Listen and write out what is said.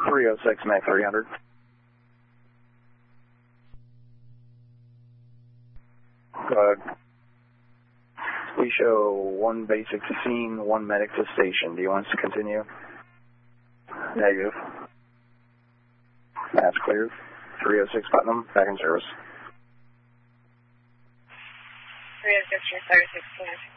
306, Mac 300. Go ahead. We show 1 basic to scene, 1 medic to station. Do you want us to continue? Negative. That's cleared. 306 Putnam, back in service. 306, 36,